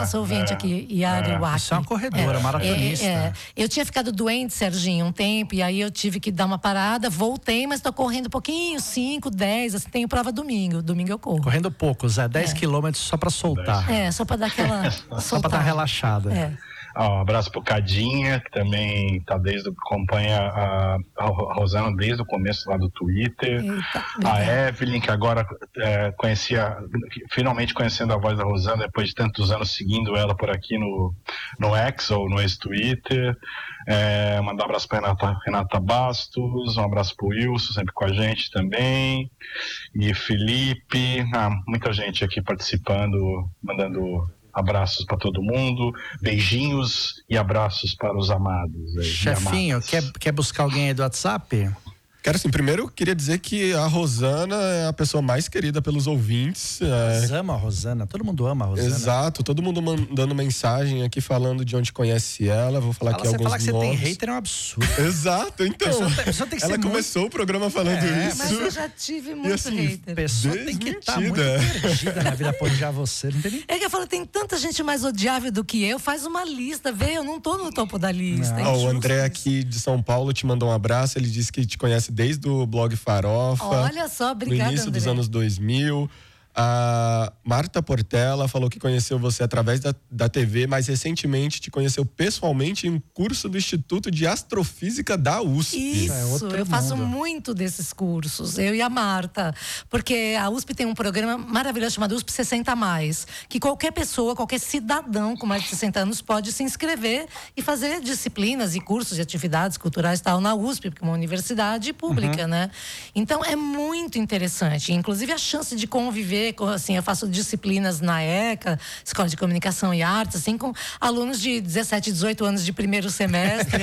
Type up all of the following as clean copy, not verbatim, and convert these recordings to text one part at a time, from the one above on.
nossa ouvinte aqui, Iago Waki. Isso é uma corredora, maratonista. Eu tinha ficado doente, Serginho, um tempo, e aí eu tive que dar uma parada, voltei, mas tô correndo um pouquinho, 5, 10, assim, tenho prova domingo eu corro. Correndo pouco, Zé, 10 quilômetros só pra soltar. Só pra dar aquela só pra dar relaxada. Um abraço pro Cadinha, que também acompanha a Rosana desde o começo lá do Twitter. Eita, a Evelyn, que agora finalmente conhecendo a voz da Rosana, depois de tantos anos seguindo ela por aqui no X ou no ex-Twitter. Mandar um abraço pra Renata Bastos, um abraço pro Wilson, sempre com a gente também. E Felipe, muita gente aqui participando, mandando abraços para todo mundo, beijinhos e abraços para os amados. Chefinho, quer buscar alguém aí do WhatsApp? Quero assim, primeiro eu queria dizer que a Rosana é a pessoa mais querida pelos ouvintes. Mas ama a Rosana, todo mundo ama a Rosana. Exato, todo mundo mandando mensagem aqui falando de onde conhece ela. Vou falar aqui alguns nomes. Você falar que você tem hater é um absurdo. Exato, então. Pessoa tem que ela começou o programa falando isso. Mas eu já tive muito hater. A pessoa tem que estar muito perdida na vida pra odiar você, não tem nem... É que eu falo, tem tanta gente mais odiável do que eu, faz uma lista, vê, eu não tô no topo da lista. O André aqui de São Paulo te mandou um abraço, ele disse que te conhece desde o blog Farofa. Olha só, obrigada, no início André. dos anos 2000. A Marta Portela falou que conheceu você através da TV, mas recentemente te conheceu pessoalmente em um curso do Instituto de Astrofísica da USP. Isso, eu faço muito desses cursos, eu e a Marta, porque a USP tem um programa maravilhoso chamado USP 60+, que qualquer pessoa, qualquer cidadão com mais de 60 anos pode se inscrever e fazer disciplinas e cursos e atividades culturais e tal na USP, porque é uma universidade pública, né? Então é muito interessante, inclusive a chance de conviver assim, eu faço disciplinas na ECA, Escola de Comunicação e Artes, assim, com alunos de 17, 18 anos de primeiro semestre.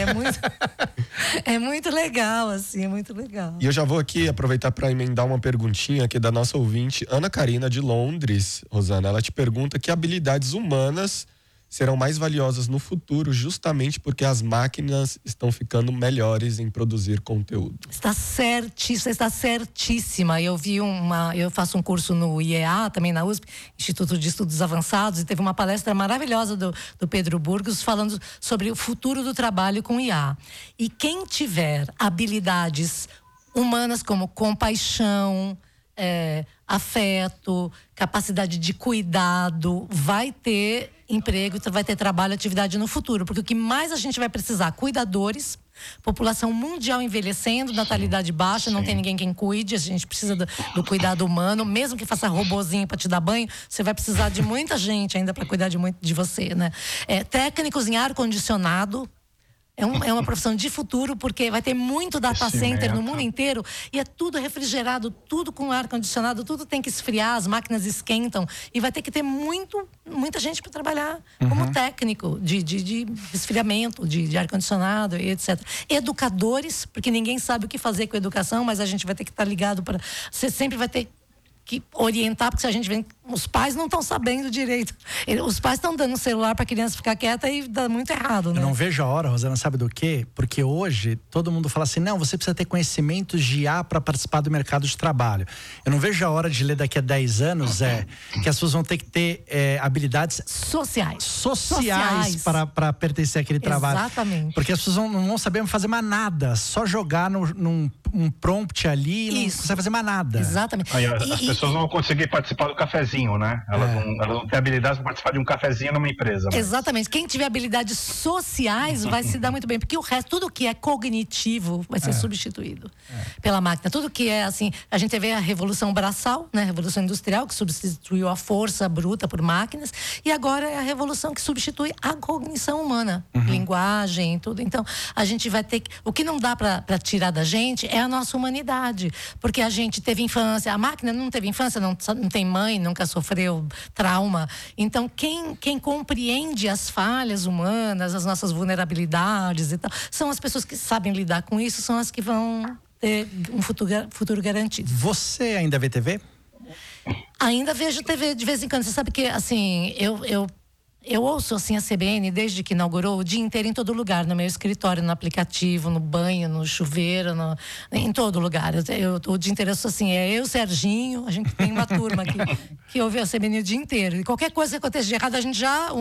É muito legal, assim, é muito legal. E eu já vou aqui aproveitar para emendar uma perguntinha aqui da nossa ouvinte, Ana Karina de Londres, Rosana. Ela te pergunta que habilidades humanas serão mais valiosas no futuro, justamente porque as máquinas estão ficando melhores em produzir conteúdo. Está certíssima. Eu faço um curso no IEA, também na USP, Instituto de Estudos Avançados, e teve uma palestra maravilhosa do Pedro Burgos falando sobre o futuro do trabalho com IA. E quem tiver habilidades humanas como compaixão, afeto, capacidade de cuidado, vai ter emprego, vai ter trabalho, atividade no futuro, porque o que mais a gente vai precisar, cuidadores, população mundial envelhecendo, natalidade baixa, não tem ninguém quem cuide, a gente precisa do cuidado humano, mesmo que faça robozinho para te dar banho, você vai precisar de muita gente ainda para cuidar de você, né? Técnicos em ar-condicionado, é uma profissão de futuro, porque vai ter muito data center no mundo inteiro e é tudo refrigerado, tudo com ar-condicionado, tudo tem que esfriar, as máquinas esquentam e vai ter que ter muita gente para trabalhar como técnico de esfriamento, de ar-condicionado e etc. Educadores, porque ninguém sabe o que fazer com a educação, mas a gente vai ter que estar ligado para... Você sempre vai ter que orientar, porque se a gente vê, os pais não estão sabendo direito. Os pais estão dando celular para a criança ficar quieta e dá muito errado, né? Eu não vejo a hora, Rosana, sabe do quê? Porque hoje todo mundo fala assim, não, você precisa ter conhecimentos de IA para participar do mercado de trabalho. Eu não vejo a hora de ler daqui a 10 anos, que as pessoas vão ter que ter habilidades sociais para pertencer àquele trabalho. Exatamente. Porque as pessoas não vão saber fazer mais nada, só jogar num prompt ali, não consegue fazer mais nada. Exatamente. Aí, as pessoas não vão conseguir participar do cafezinho, né? Elas não têm habilidade para participar de um cafezinho numa empresa. Exatamente. Quem tiver habilidades sociais vai se dar muito bem, porque o resto, tudo que é cognitivo vai ser substituído pela máquina. Tudo que é assim, a gente teve a revolução braçal, né? A revolução industrial, que substituiu a força bruta por máquinas, e agora é a revolução que substitui a cognição humana, linguagem, tudo. Então, a gente vai ter que... O que não dá para tirar da gente é a nossa humanidade, porque a gente teve infância, a máquina não teve infância, não tem mãe, nunca sofreu trauma. Então, quem compreende as falhas humanas, as nossas vulnerabilidades e tal, são as pessoas que sabem lidar com isso, são as que vão ter um futuro garantido. Você ainda vê TV? Ainda vejo TV de vez em quando. Você sabe que, assim, eu ouço assim a CBN desde que inaugurou o dia inteiro em todo lugar, no meu escritório, no aplicativo, no banho, no chuveiro, em todo lugar. O dia inteiro eu sou assim, eu, Serginho, a gente tem uma turma que ouve a CBN o dia inteiro. E qualquer coisa que aconteça de errado, a gente já